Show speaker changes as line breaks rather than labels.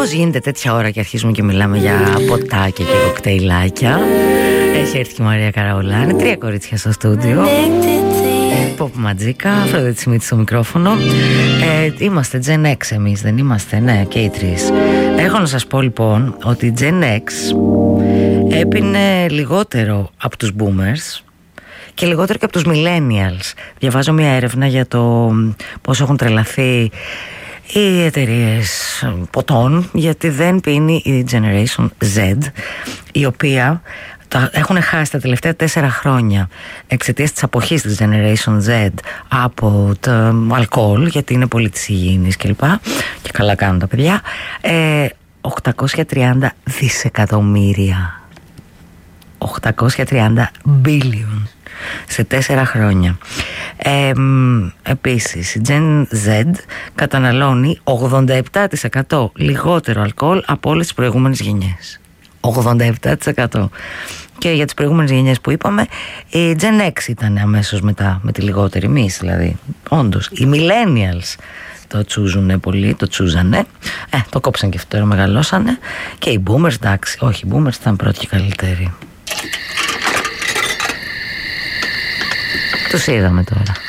Πώς γίνεται τέτοια ώρα και αρχίζουμε και μιλάμε για ποτάκια και κοκτέιλάκια? Έχει έρθει η Μαρία Καραολάνη, 3 κορίτσια στο στούντιο. Pop Ματζίκα, Αφροδίτη Σιμίτη στο μικρόφωνο. Είμαστε Gen X εμείς, δεν είμαστε? Ναι, και οι 3. Έχω να σας πω λοιπόν ότι η Gen X έπινε λιγότερο από τους Boomers και λιγότερο και από τους Millennials. Διαβάζω μια έρευνα για το πώς έχουν τρελαθεί οι εταιρείες ποτών, γιατί δεν πίνει η Generation Z, η οποία έχουν χάσει τα τελευταία 4 χρόνια εξαιτίας της αποχής της Generation Z από το αλκοόλ, γιατί είναι πολύ της υγιεινής κλπ. Και καλά κάνουν τα παιδιά. 830 δισεκατομμύρια. 830 billion σε 4 χρόνια. Επίσης η Gen Z καταναλώνει 87% λιγότερο αλκοόλ από όλες τις προηγούμενες γενιές. 87%. Και για τις προηγούμενες γενιές που είπαμε, η Gen X ήταν αμέσως μετά, με τη λιγότερη, εμείς δηλαδή. Όντως, οι Millennials το τσούζουνε πολύ, το τσούζανε. Το κόψαν και αυτό, μεγαλώσανε. Και οι Boomers, εντάξει, όχι, οι Boomers ήταν πρώτοι και καλύτεροι. Τους είδαμε τώρα.